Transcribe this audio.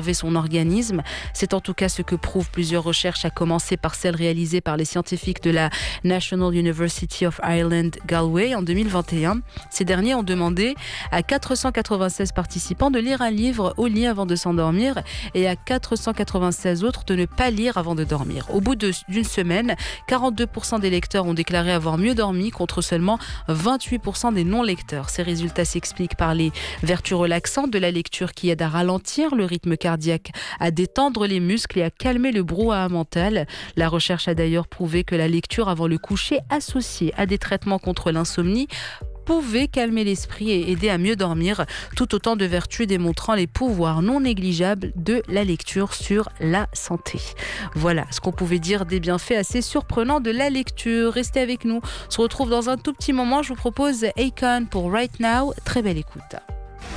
préserver son organisme. C'est en tout cas ce que prouvent plusieurs recherches, à commencer par celle réalisée par les scientifiques de la National University of Ireland Galway en 2021. Ces derniers ont demandé à 496 participants de lire un livre au lit avant de s'endormir et à 496 autres de ne pas lire avant de dormir. Au bout d'une semaine, 42% des lecteurs ont déclaré avoir mieux dormi contre seulement 28% des non-lecteurs. Ces résultats s'expliquent par les vertus relaxantes de la lecture qui aident à ralentir le rythme cardiaque, à détendre les muscles et à calmer le brouhaha mental. La recherche a d'ailleurs prouvé que la lecture avant le coucher, associée à des traitements contre l'insomnie, pouvait calmer l'esprit et aider à mieux dormir. Tout autant de vertus démontrant les pouvoirs non négligeables de la lecture sur la santé. Voilà ce qu'on pouvait dire des bienfaits assez surprenants de la lecture. Restez avec nous. On se retrouve dans un tout petit moment. Je vous propose Akon pour Right Now. Très belle écoute.